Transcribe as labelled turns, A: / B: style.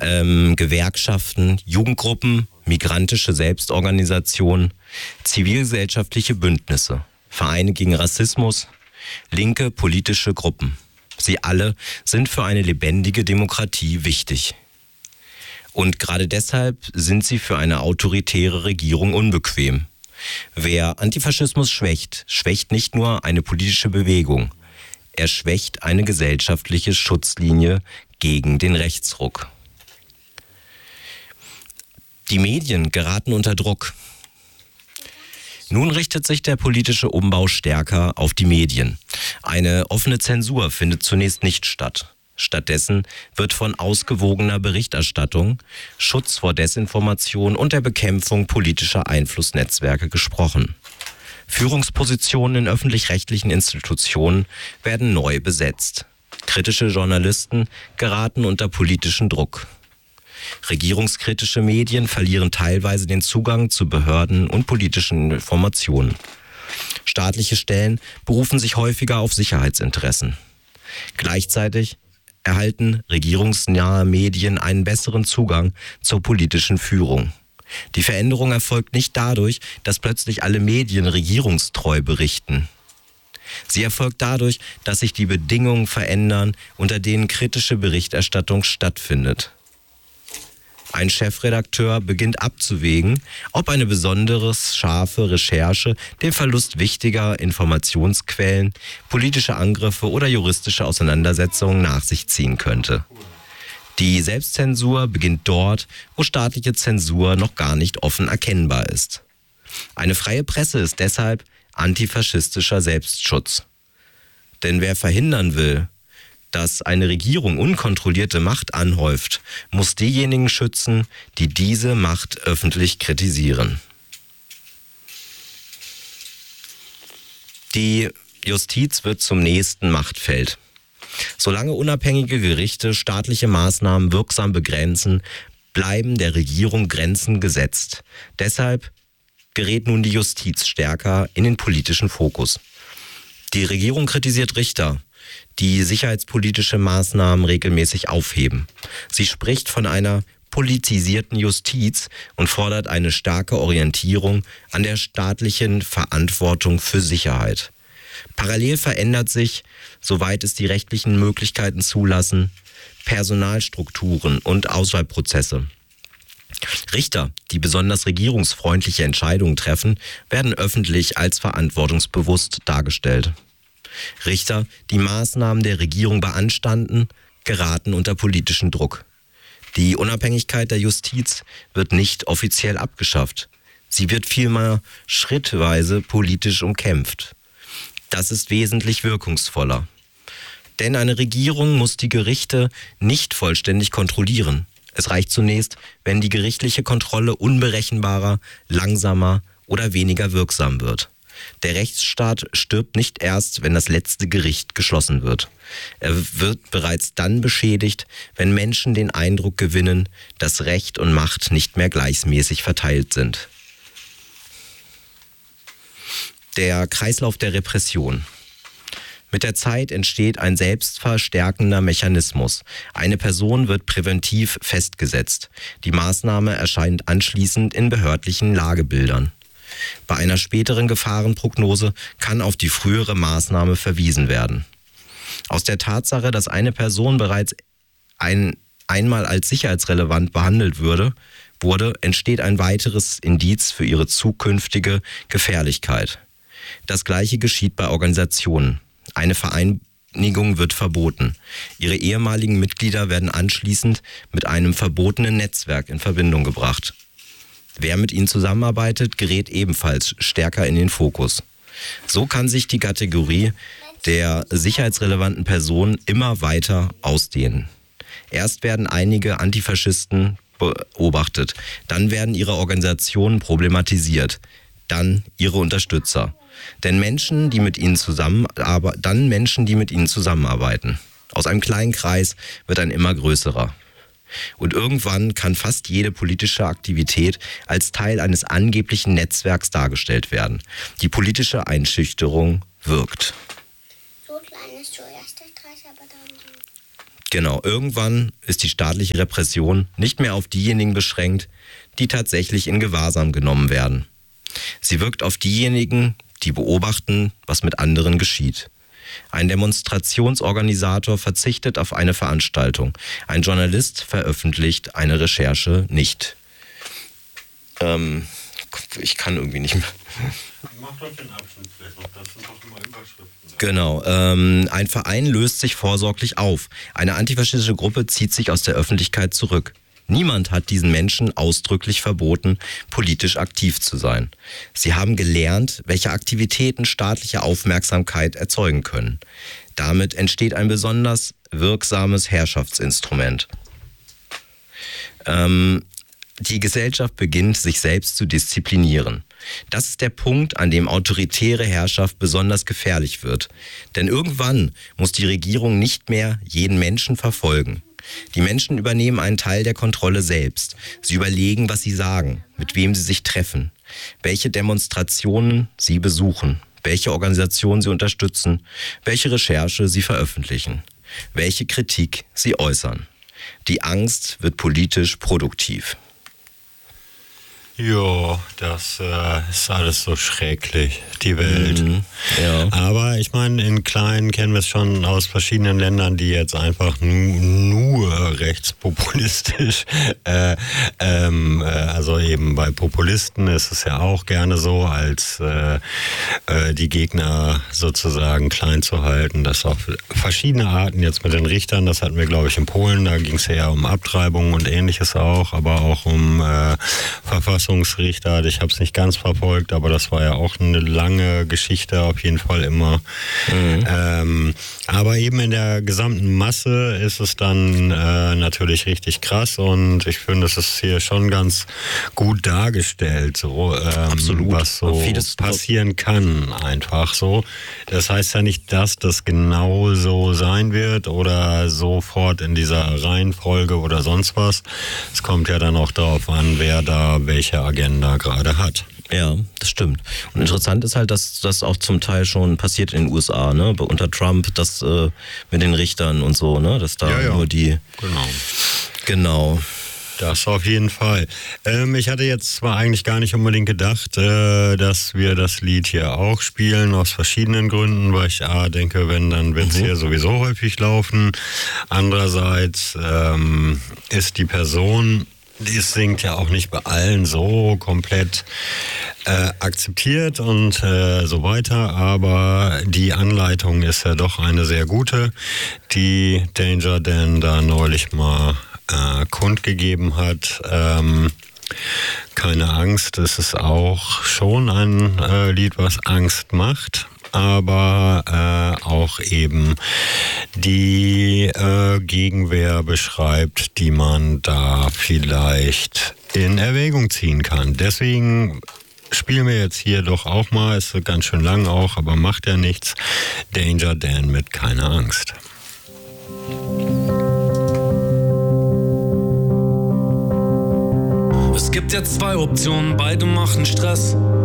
A: Gewerkschaften, Jugendgruppen, migrantische Selbstorganisationen, zivilgesellschaftliche Bündnisse, Vereine gegen Rassismus, linke politische Gruppen. Sie alle sind für eine lebendige Demokratie wichtig. Und gerade deshalb sind sie für eine autoritäre Regierung unbequem. Wer Antifaschismus schwächt, schwächt nicht nur eine politische Bewegung. Er schwächt eine gesellschaftliche Schutzlinie gegen den Rechtsruck. Die Medien geraten unter Druck. Nun richtet sich der politische Umbau stärker auf die Medien. Eine offene Zensur findet zunächst nicht statt. Stattdessen wird von ausgewogener Berichterstattung, Schutz vor Desinformation und der Bekämpfung politischer Einflussnetzwerke gesprochen. Führungspositionen in öffentlich-rechtlichen Institutionen werden neu besetzt. Kritische Journalisten geraten unter politischen Druck. Regierungskritische Medien verlieren teilweise den Zugang zu Behörden und politischen Informationen. Staatliche Stellen berufen sich häufiger auf Sicherheitsinteressen. Gleichzeitig erhalten regierungsnahe Medien einen besseren Zugang zur politischen Führung. Die Veränderung erfolgt nicht dadurch, dass plötzlich alle Medien regierungstreu berichten. Sie erfolgt dadurch, dass sich die Bedingungen verändern, unter denen kritische Berichterstattung stattfindet. Ein Chefredakteur beginnt abzuwägen, ob eine besonders scharfe Recherche den Verlust wichtiger Informationsquellen, politische Angriffe oder juristische Auseinandersetzungen nach sich ziehen könnte. Die Selbstzensur beginnt dort, wo staatliche Zensur noch gar nicht offen erkennbar ist. Eine freie Presse ist deshalb antifaschistischer Selbstschutz. Denn wer verhindern will, dass eine Regierung unkontrollierte Macht anhäuft, muss diejenigen schützen, die diese Macht öffentlich kritisieren. Die Justiz wird zum nächsten Machtfeld. Solange unabhängige Gerichte staatliche Maßnahmen wirksam begrenzen, bleiben der Regierung Grenzen gesetzt. Deshalb gerät nun die Justiz stärker in den politischen Fokus. Die Regierung kritisiert Richter, die sicherheitspolitische Maßnahmen regelmäßig aufheben. Sie spricht von einer politisierten Justiz und fordert eine starke Orientierung an der staatlichen Verantwortung für Sicherheit. Parallel verändert sich, soweit es die rechtlichen Möglichkeiten zulassen, Personalstrukturen und Auswahlprozesse. Richter, die besonders regierungsfreundliche Entscheidungen treffen, werden öffentlich als verantwortungsbewusst dargestellt. Richter, die Maßnahmen der Regierung beanstanden, geraten unter politischen Druck. Die Unabhängigkeit der Justiz wird nicht offiziell abgeschafft. Sie wird vielmehr schrittweise politisch umkämpft. Das ist wesentlich wirkungsvoller. Denn eine Regierung muss die Gerichte nicht vollständig kontrollieren. Es reicht zunächst, wenn die gerichtliche Kontrolle unberechenbarer, langsamer oder weniger wirksam wird. Der Rechtsstaat stirbt nicht erst, wenn das letzte Gericht geschlossen wird. Er wird bereits dann beschädigt, wenn Menschen den Eindruck gewinnen, dass Recht und Macht nicht mehr gleichmäßig verteilt sind. Der Kreislauf der Repression. Mit der Zeit entsteht ein selbstverstärkender Mechanismus. Eine Person wird präventiv festgesetzt. Die Maßnahme erscheint anschließend in behördlichen Lagebildern. Bei einer späteren Gefahrenprognose kann auf die frühere Maßnahme verwiesen werden. Aus der Tatsache, dass eine Person bereits einmal als sicherheitsrelevant behandelt wurde, entsteht ein weiteres Indiz für ihre zukünftige Gefährlichkeit. Das Gleiche geschieht bei Organisationen. Eine Vereinigung wird verboten. Ihre ehemaligen Mitglieder werden anschließend mit einem verbotenen Netzwerk in Verbindung gebracht. Wer mit ihnen zusammenarbeitet, gerät ebenfalls stärker in den Fokus. So kann sich die Kategorie der sicherheitsrelevanten Personen immer weiter ausdehnen. Erst werden einige Antifaschisten beobachtet, dann werden ihre Organisationen problematisiert, dann ihre Unterstützer. Menschen, die mit ihnen zusammenarbeiten. Aus einem kleinen Kreis wird ein immer größerer. Und irgendwann kann fast jede politische Aktivität als Teil eines angeblichen Netzwerks dargestellt werden. Die politische Einschüchterung wirkt.
B: So klein ist zuerst der Kreis, aber dann...
A: Genau, irgendwann ist die staatliche Repression nicht mehr auf diejenigen beschränkt, die tatsächlich in Gewahrsam genommen werden. Sie wirkt auf diejenigen, die beobachten, was mit anderen geschieht. Ein Demonstrationsorganisator verzichtet auf eine Veranstaltung. Ein Journalist veröffentlicht eine Recherche nicht. Ich kann irgendwie nicht mehr.
B: Mach doch den Abschnitt vielleicht noch, das sind doch immer Überschriften.
A: Genau. Ein Verein löst sich vorsorglich auf. Eine antifaschistische Gruppe zieht sich aus der Öffentlichkeit zurück. Niemand hat diesen Menschen ausdrücklich verboten, politisch aktiv zu sein. Sie haben gelernt, welche Aktivitäten staatliche Aufmerksamkeit erzeugen können. Damit entsteht ein besonders wirksames Herrschaftsinstrument. Die Gesellschaft beginnt, sich selbst zu disziplinieren. Das ist der Punkt, an dem autoritäre Herrschaft besonders gefährlich wird. Denn irgendwann muss die Regierung nicht mehr jeden Menschen verfolgen. Die Menschen übernehmen einen Teil der Kontrolle selbst. Sie überlegen, was sie sagen, mit wem sie sich treffen, welche Demonstrationen sie besuchen, welche Organisationen sie unterstützen, welche Recherche sie veröffentlichen, welche Kritik sie äußern. Die Angst wird politisch produktiv.
B: Jo, das ist alles so schrecklich, die Welt.
A: Ja.
B: Aber ich meine, in Kleinen kennen wir es schon aus verschiedenen Ländern, die jetzt einfach nur rechtspopulistisch, also eben bei Populisten ist es ja auch gerne so, als die Gegner sozusagen klein zu halten. Das auf verschiedene Arten, jetzt mit den Richtern, das hatten wir glaube ich in Polen, da ging es eher um Abtreibung und ähnliches auch, aber auch um Verfassungsrichter. Ich habe es nicht ganz verfolgt, aber das war ja auch eine lange Geschichte, auf jeden Fall immer. Aber eben in der gesamten Masse ist es dann natürlich richtig krass und ich finde, es ist hier schon ganz gut dargestellt, so
A: Absolut.
B: was so
A: Vieles
B: passieren kann, einfach so. Das heißt ja nicht, dass das genau so sein wird oder sofort in dieser Reihenfolge oder sonst was. Es kommt ja dann auch darauf an, wer da welche Agenda gerade hat.
A: Ja, das stimmt. Und interessant ist halt, dass das auch zum Teil schon passiert in den USA, ne? Unter Trump, das mit den Richtern und so, ne? Dass da nur die... Genau.
B: Das auf jeden Fall. Ich hatte jetzt zwar eigentlich gar nicht unbedingt gedacht, dass wir das Lied hier auch spielen, aus verschiedenen Gründen, weil ich denke, wenn, dann wird es hier sowieso häufig laufen. Andererseits ist die Person... Die singt ja auch nicht bei allen so komplett akzeptiert und so weiter, aber die Anleitung ist ja doch eine sehr gute, die Danger Dan da neulich mal kundgegeben hat. Keine Angst, es ist auch schon ein Lied, was Angst macht, aber auch eben die Gegenwehr beschreibt, die man da vielleicht in Erwägung ziehen kann. Deswegen spielen wir jetzt hier doch auch mal, ist ganz schön lang auch, aber macht ja nichts. Danger Dan mit Keine Angst.
C: Es gibt jetzt zwei Optionen, beide machen Stress.